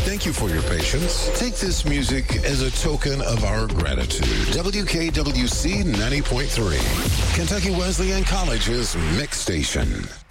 Thank you for your patience. Take this music as a token of our gratitude. WKWC 90.3, Kentucky Wesleyan College's Mix Station.